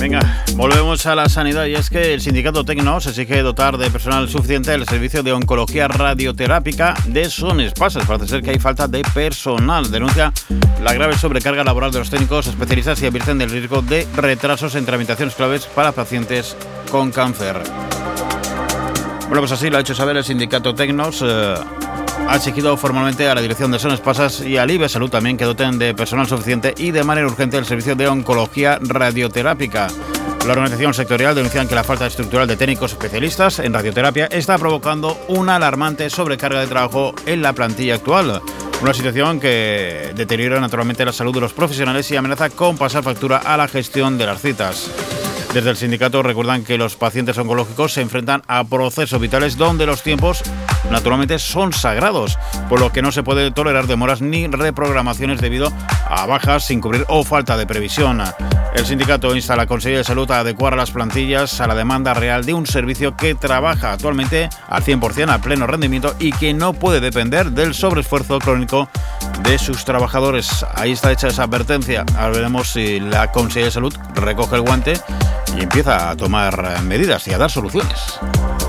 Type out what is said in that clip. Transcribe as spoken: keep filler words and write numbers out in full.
Venga, volvemos a la sanidad y es que el sindicato Tecnos exige dotar de personal suficiente el servicio de oncología radioterápica de Son Espases. Parece ser que hay falta de personal. Denuncia la grave sobrecarga laboral de los técnicos especialistas y advierten del riesgo de retrasos en tramitaciones claves para pacientes con cáncer. Bueno, pues así lo ha hecho saber el sindicato Tecnos. Eh, ha exigido formalmente a la dirección de Son Espases y al I B E Salud también que doten de personal suficiente y de manera urgente el servicio de oncología radioterápica. La organización sectorial denuncian que la falta estructural de técnicos especialistas en radioterapia está provocando una alarmante sobrecarga de trabajo en la plantilla actual. Una situación que deteriora naturalmente la salud de los profesionales y amenaza con pasar factura a la gestión de las citas. Desde el sindicato recuerdan que los pacientes oncológicos se enfrentan a procesos vitales donde los tiempos naturalmente son sagrados, por lo que no se puede tolerar demoras ni reprogramaciones debido a bajas sin cubrir o falta de previsión. El sindicato insta a la Consejería de Salud a adecuar las plantillas a la demanda real de un servicio que trabaja actualmente al cien por ciento a pleno rendimiento y que no puede depender del sobreesfuerzo crónico de sus trabajadores. Ahí está hecha esa advertencia. Ahora veremos si la Consejería de Salud recoge el guante y empieza a tomar medidas y a dar soluciones.